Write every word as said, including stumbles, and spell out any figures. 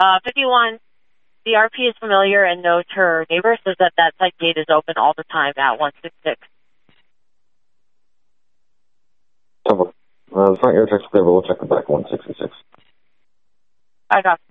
Uh, fifty-one, the R P is familiar and knows her neighbor, says that that side gate is open all the time at one sixty-six. Uh, the front air check's clear, but we'll check the back one sixty-six. I got